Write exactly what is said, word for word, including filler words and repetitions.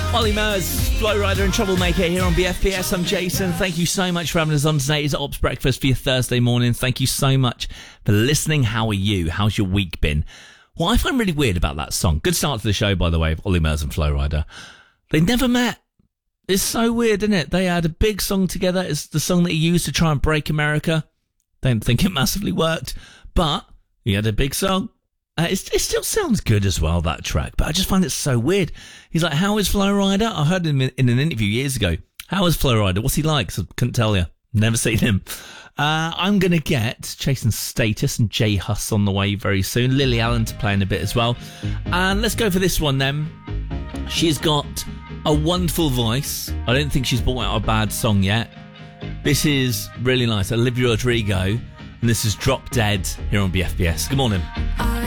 Ollie Murs, Flow Rider and Troublemaker here on B F P S. I'm Jason. Thank you so much for having us on today. It's Ops Breakfast for your Thursday morning. Thank you so much for listening. How are you? How's your week been? What I find really weird about that song, good start to the show, by the way, of Ollie Murs and Flow Rider. They never met. It's so weird, isn't it? They had a big song together. It's the song that he used to try and break America. Don't think it massively worked, but he had a big song. Uh, it, it still sounds good as well, that track, but I just find it so weird. He's like, how is Flow Rider? I heard him in, in an interview years ago. How is Flow Rider? What's he like? So couldn't tell you. Never seen him. Uh, I'm going to get Chasing Status and J Hus on the way very soon. Lily Allen to play in a bit as well. And let's go for this one then. She's got a wonderful voice. I don't think she's brought out a bad song yet. This is really nice. Olivia Rodrigo. And this is Drop Dead here on B F B S. Good morning. I